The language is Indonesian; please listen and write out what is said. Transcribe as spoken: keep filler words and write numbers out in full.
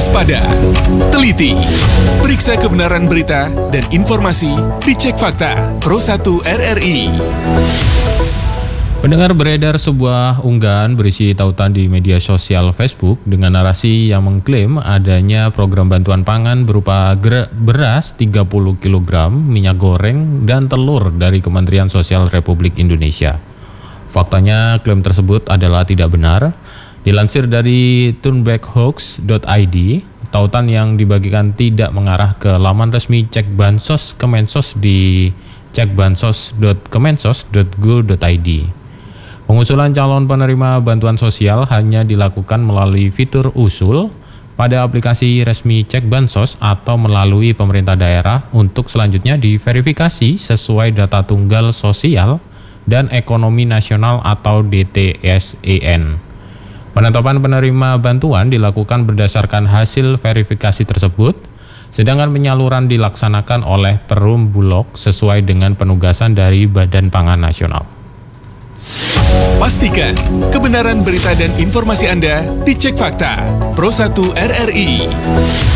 Waspada, teliti, periksa kebenaran berita dan informasi, dicek fakta. Pro satu R R I. Pendengar, beredar sebuah unggahan berisi tautan di media sosial Facebook dengan narasi yang mengklaim adanya program bantuan pangan berupa beras tiga puluh kilogram, minyak goreng, dan telur dari Kementerian Sosial Republik Indonesia. Faktanya, klaim tersebut adalah tidak benar. Dilansir dari turnbackhoax dot I D, tautan yang dibagikan tidak mengarah ke laman resmi Cek Bansos Kemensos di cek bansos dot kemensos dot go dot I D. Pengusulan calon penerima bantuan sosial hanya dilakukan melalui fitur usul pada aplikasi resmi Cek Bansos atau melalui pemerintah daerah untuk selanjutnya diverifikasi sesuai data tunggal sosial dan ekonomi nasional atau D T S E N. Penetapan penerima bantuan dilakukan berdasarkan hasil verifikasi tersebut, sedangkan penyaluran dilaksanakan oleh Perum Bulog sesuai dengan penugasan dari Badan Pangan Nasional. Pastikan kebenaran berita dan informasi Anda dicek fakta. Pro satu R R I.